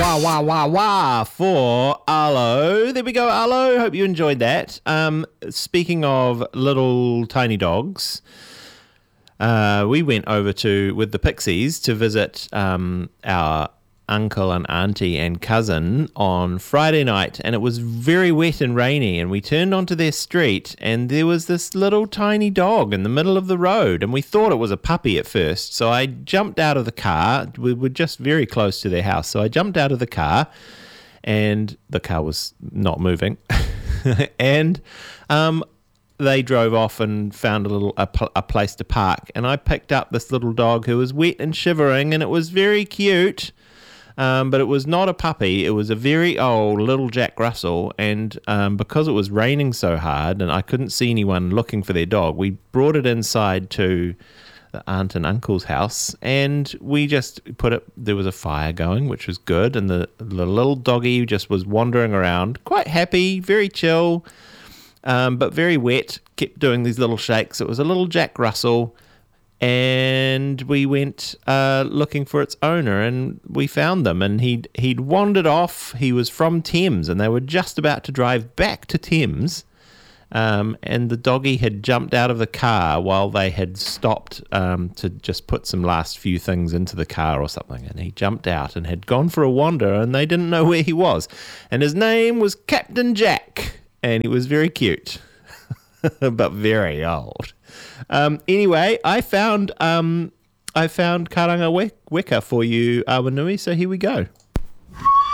wah for Arlo. There we go, Arlo. Hope you enjoyed that. Speaking of little tiny dogs, we went over with the Pixies to visit our uncle and auntie and cousin on Friday night, and it was very wet and rainy, and we turned onto their street and there was this little tiny dog in the middle of the road, and we thought it was a puppy at first. So I jumped out of the car. We were just very close to their house, so I jumped out of the car and the car was not moving and they drove off and found a place to park, and I picked up this little dog who was wet and shivering, and it was very cute. But it was not a puppy. It was a very old little Jack Russell, and because it was raining so hard and I couldn't see anyone looking for their dog, we brought it inside to the aunt and uncle's house, and we just there was a fire going, which was good, and the little doggy just was wandering around, quite happy, very chill, but very wet, kept doing these little shakes. It was a little Jack Russell. And we went looking for its owner, and we found them, and he'd wandered off. He was from Thames, and they were just about to drive back to Thames, and the doggy had jumped out of the car while they had stopped to just put some last few things into the car or something, and he jumped out and had gone for a wander, and they didn't know where he was, and his name was Captain Jack, and he was very cute but very old. Anyway, I found Karanga Weka for you, Awanui, so here we go.